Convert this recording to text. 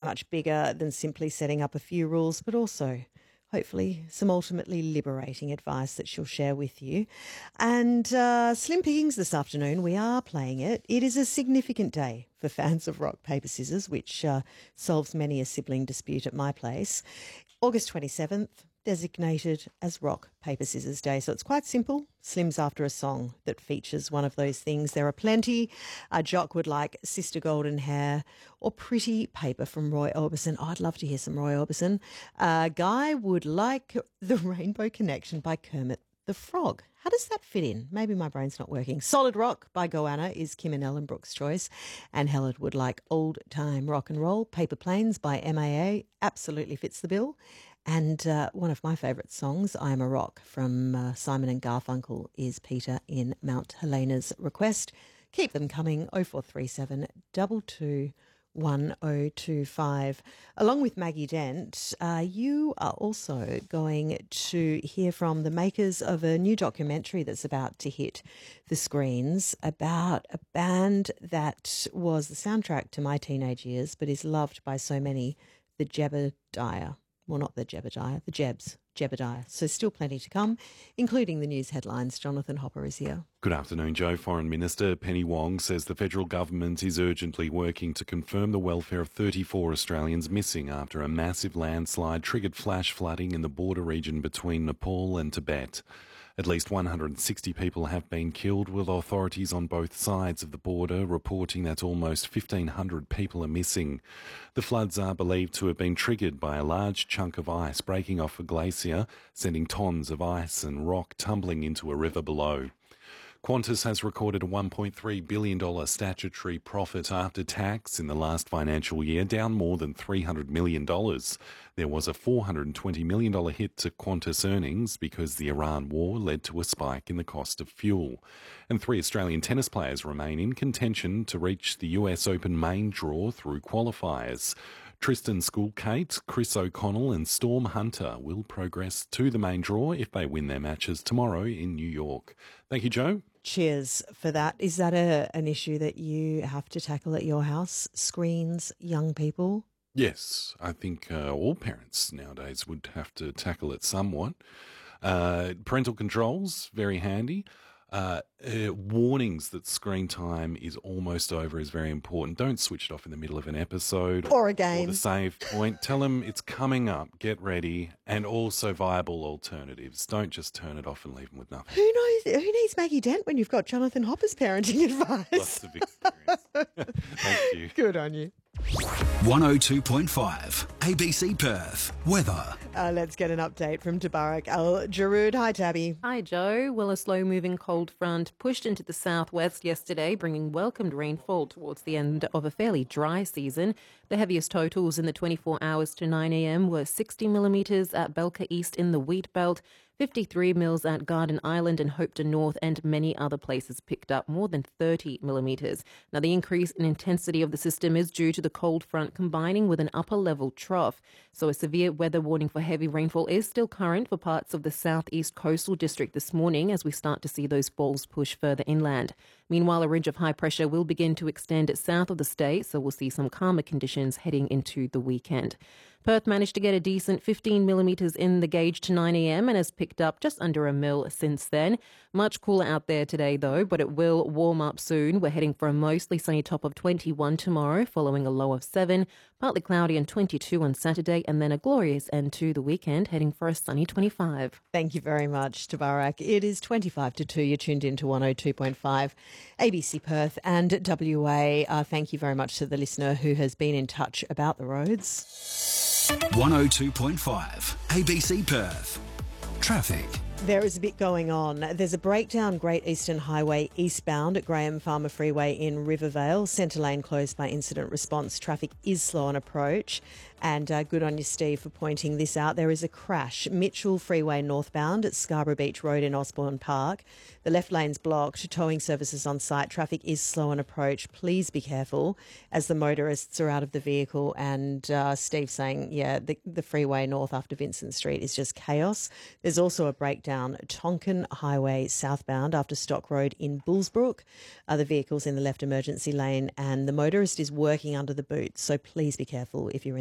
much bigger than simply setting up a few rules, but also hopefully some ultimately liberating advice that she'll share with you. And Slim Pickings this afternoon, we are playing it. It is a significant day for fans of rock, paper, scissors, which solves many a sibling dispute at my place. August 27th, designated as Rock, Paper, Scissors Day. So it's quite simple. Slim's after a song that features one of those things. There are plenty. Jock would like Sister Golden Hair or Pretty Paper from Roy Orbison. Oh, I'd love to hear some Roy Orbison. Guy would like The Rainbow Connection by Kermit the Frog. How does that fit in? Maybe my brain's not working. Solid Rock by Goanna is Kim and Ellen Brooks' choice. And Helen would like Old Time Rock and Roll. Paper Planes by MAA absolutely fits the bill. And one of my favourite songs, I Am a Rock, from Simon and Garfunkel, is Peter in Mount Helena's request. Keep them coming, 0437 22 1025. Along with Maggie Dent, you are also going to hear from the makers of a new documentary that's about to hit the screens about a band that was the soundtrack to my teenage years but is loved by so many, the Jebediah. Well, not the Jebediah, the Jebs, Jebediah. So still plenty to come, including the news headlines. Jonathan Hopper is here. Good afternoon, Joe. Foreign Minister Penny Wong says the federal government is urgently working to confirm the welfare of 34 Australians missing after a massive landslide triggered flash flooding in the border region between Nepal and Tibet. At least 160 people have been killed, with authorities on both sides of the border reporting that almost 1,500 people are missing. The floods are believed to have been triggered by a large chunk of ice breaking off a glacier, sending tons of ice and rock tumbling into a river below. Qantas has recorded a $1.3 billion statutory profit after tax in the last financial year, down more than $300 million. There was a $420 million hit to Qantas earnings because the Iran war led to a spike in the cost of fuel. And 3 Australian tennis players remain in contention to reach the US Open main draw through qualifiers. Tristan Schoolkate, Chris O'Connell and Storm Hunter will progress to the main draw if they win their matches tomorrow in New York. Thank you, Joe. Cheers for that. Is that an issue that you have to tackle at your house? Screens, young people? Yes, I think all parents nowadays would have to tackle it somewhat. Parental controls, very handy. Warnings that screen time is almost over is very important. Don't switch it off in the middle of an episode or a game. Or the save point. Tell them it's coming up, get ready, and also viable alternatives. Don't just turn it off and leave them with nothing. Who needs Maggie Dent when you've got Jonathan Hopper's parenting advice? Lots of experience. Thank you. Good on you. 102.5 ABC Perth weather. Let's get an update from Tabarak Al-Jarood. Hi, Tabby. Hi, Joe. Well, a slow-moving cold front pushed into the southwest yesterday, bringing welcomed rainfall towards the end of a fairly dry season. The heaviest totals in the 24 hours to 9 a.m. were 60 millimetres at Belka East in the Wheat Belt, 53 mils at Garden Island and Hopetoun North, and many other places picked up more than 30 millimetres. Now, the increase in intensity of the system is due to the cold front combining with an upper-level trough. So a severe weather warning for heavy rainfall is still current for parts of the southeast coastal district this morning as we start to see those falls push further inland. Meanwhile, a ridge of high pressure will begin to extend south of the state, so we'll see some calmer conditions heading into the weekend. Perth managed to get a decent 15 millimetres in the gauge to 9 a.m. and has picked up just under a mil since then. Much cooler out there today, though, but it will warm up soon. We're heading for a mostly sunny top of 21 tomorrow, following a low of 7, partly cloudy and 22 on Saturday, and then a glorious end to the weekend, heading for a sunny 25. Thank you very much, Tabarak. It is 25 to 2. You're tuned into 102.5 ABC Perth and WA. Thank you very much to the listener who has been in touch about the roads. 102.5 ABC Perth. Traffic. There is a bit going on. There's a breakdown Great Eastern Highway eastbound at Graham Farmer Freeway in Rivervale. Centre lane closed by incident response. Traffic is slow on approach. And good on you, Steve, for pointing this out. There is a crash. Mitchell Freeway northbound at Scarborough Beach Road in Osborne Park. The left lane's blocked. Towing services on site. Traffic is slow on approach. Please be careful as the motorists are out of the vehicle. And Steve saying, the freeway north after Vincent Street is just chaos. There's also a breakdown Tonkin Highway southbound after Stock Road in Bullsbrook. The vehicle's in the left emergency lane and the motorist is working under the boot. So please be careful if you're in